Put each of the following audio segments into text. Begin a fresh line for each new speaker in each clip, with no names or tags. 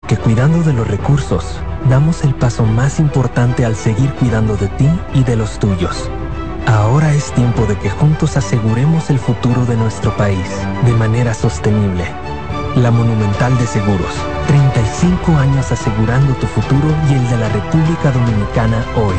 porque cuidando de los recursos, damos el paso más importante al seguir cuidando de ti y de los tuyos. Ahora es tiempo de que juntos aseguremos el futuro de nuestro país de manera sostenible. La Monumental de Seguros, 35 años asegurando tu futuro y el de la República Dominicana hoy.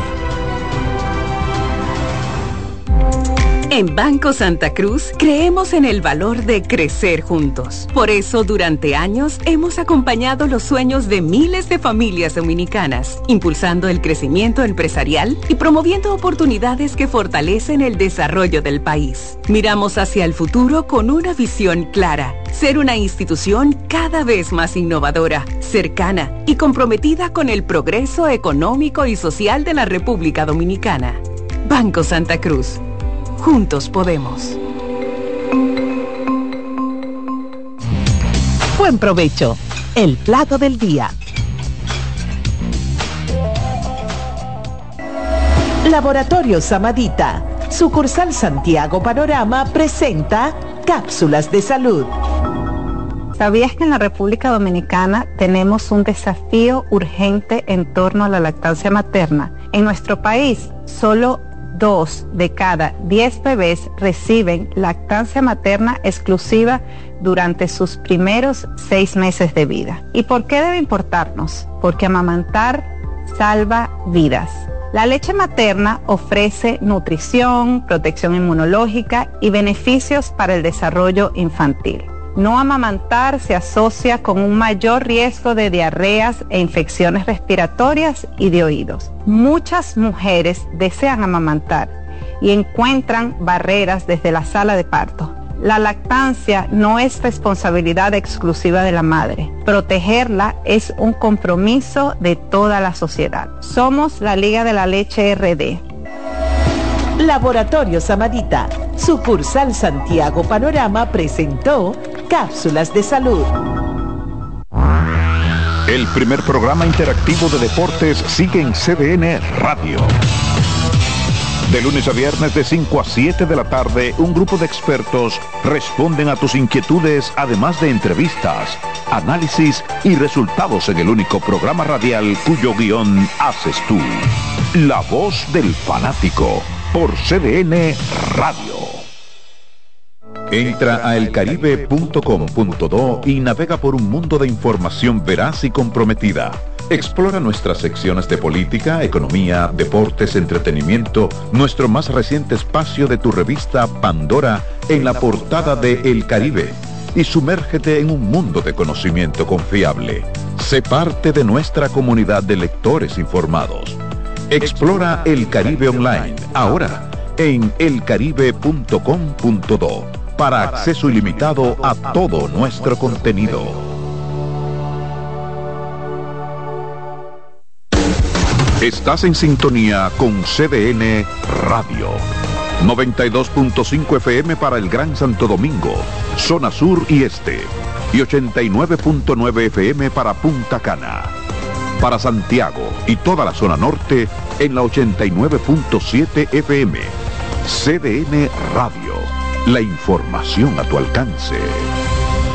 En Banco Santa Cruz creemos en el valor de crecer juntos. Por eso, durante años, hemos acompañado los sueños de miles de familias dominicanas, impulsando el crecimiento empresarial y promoviendo oportunidades que fortalecen el desarrollo del país. Miramos hacia el futuro con una visión clara: ser una institución cada vez más innovadora, cercana y comprometida con el progreso económico y social de la República Dominicana. Banco Santa Cruz. Juntos podemos.
Buen provecho. El plato del día. Laboratorio Samadita, sucursal Santiago Panorama, presenta Cápsulas de Salud.
¿Sabías que en la República Dominicana tenemos un desafío urgente en torno a la lactancia materna? En nuestro país, solo 2 de cada 10 bebés reciben lactancia materna exclusiva durante sus primeros 6 meses de vida. ¿Y por qué debe importarnos? Porque amamantar salva vidas. La leche materna ofrece nutrición, protección inmunológica y beneficios para el desarrollo infantil. No amamantar se asocia con un mayor riesgo de diarreas e infecciones respiratorias y de oídos. Muchas mujeres desean amamantar y encuentran barreras desde la sala de parto. La lactancia no es responsabilidad exclusiva de la madre. Protegerla es un compromiso de toda la sociedad. Somos la Liga de la Leche RD.
Laboratorio Samadita, sucursal Santiago Panorama, presentó Cápsulas de Salud.
El primer programa interactivo de deportes sigue en CDN Radio. De lunes a viernes de 5 a 7 de la tarde, un grupo de expertos responden a tus inquietudes, además de entrevistas, análisis y resultados en el único programa radial cuyo guión haces tú. La voz del fanático, por CDN Radio. Entra a elcaribe.com.do y navega por un mundo de información veraz y comprometida. Explora nuestras secciones de política, economía, deportes, entretenimiento, nuestro más reciente espacio de tu revista Pandora en la portada de El Caribe, y sumérgete en un mundo de conocimiento confiable. Sé parte de nuestra comunidad de lectores informados. Explora El Caribe Online, ahora en elcaribe.com.do, para acceso ilimitado a todo nuestro contenido. Estás en sintonía con CDN Radio. 92.5 FM para el Gran Santo Domingo, zona sur y este, y 89.9 FM para Punta Cana. Para Santiago y toda la zona norte en la 89.7 FM. CDN Radio. La información a tu alcance.